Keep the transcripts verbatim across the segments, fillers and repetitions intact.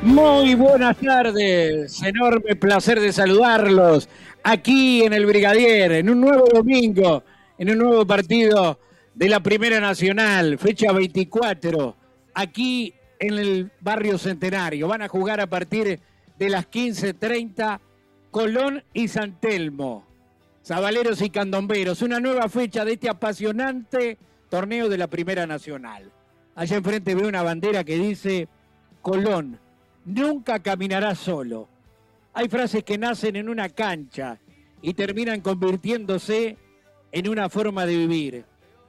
Muy buenas tardes, enorme placer de saludarlos aquí en el Brigadier, en un nuevo domingo, en un nuevo partido de la Primera Nacional, fecha veinticuatro, aquí en el barrio Centenario. Van a jugar a partir de las quince treinta Colón y San Telmo, Sabaleros y Candomberos, una nueva fecha de este apasionante torneo de la Primera Nacional. Allá enfrente veo una bandera que dice Colón nunca caminará solo. Hay frases que nacen en una cancha y terminan convirtiéndose en una forma de vivir.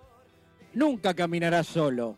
Nunca caminará solo.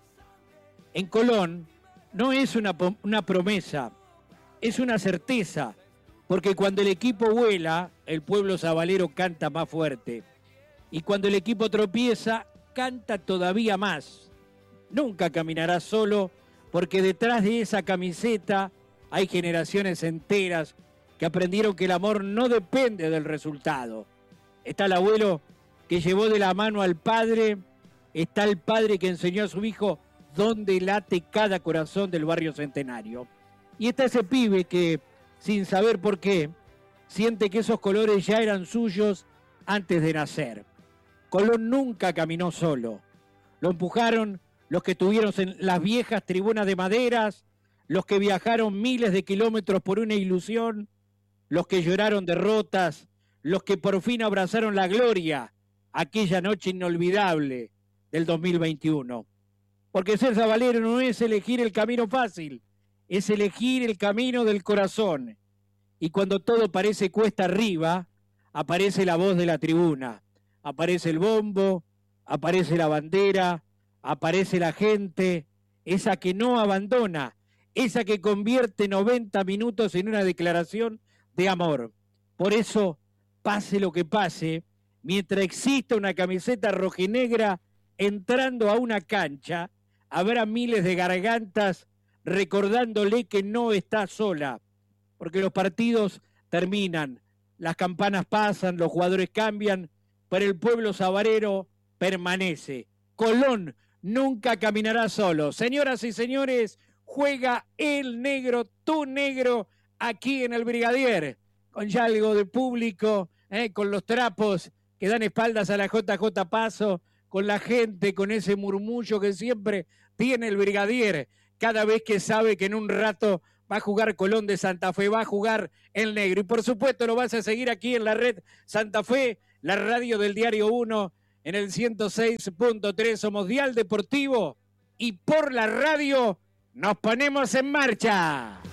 En Colón no es una, una promesa, es una certeza, porque cuando el equipo vuela, el pueblo sabalero canta más fuerte. Y cuando el equipo tropieza, canta todavía más. Nunca caminará solo, porque detrás de esa camiseta hay generaciones enteras que aprendieron que el amor no depende del resultado. Está el abuelo que llevó de la mano al padre, está el padre que enseñó a su hijo dónde late cada corazón del barrio Centenario. Y está ese pibe que, sin saber por qué, siente que esos colores ya eran suyos antes de nacer. Colón nunca caminó solo. Lo empujaron los que estuvieron en las viejas tribunas de maderas, los que viajaron miles de kilómetros por una ilusión, los que lloraron derrotas, los que por fin abrazaron la gloria, aquella noche inolvidable del dos mil veintiuno. Porque ser sabalero no es elegir el camino fácil, es elegir el camino del corazón. Y cuando todo parece cuesta arriba, aparece la voz de la tribuna, aparece el bombo, aparece la bandera, aparece la gente, esa que no abandona, esa que convierte noventa minutos en una declaración de amor. Por eso, pase lo que pase, mientras exista una camiseta rojinegra entrando a una cancha, habrá miles de gargantas recordándole que no está sola, porque los partidos terminan, las campanas pasan, los jugadores cambian, pero el pueblo sabalero permanece. Colón nunca caminará solo. Señoras y señores, juega el negro, tu negro, aquí en el Brigadier, con ya algo de público, eh, con los trapos que dan espaldas a la J J Paso, con la gente, con ese murmullo que siempre tiene el Brigadier, cada vez que sabe que en un rato va a jugar Colón de Santa Fe, va a jugar el negro. Y por supuesto lo vas a seguir aquí en la red Santa Fe, la radio del Diario uno, en el ciento seis punto tres, somos Dial Deportivo, y por la radio nos ponemos en marcha.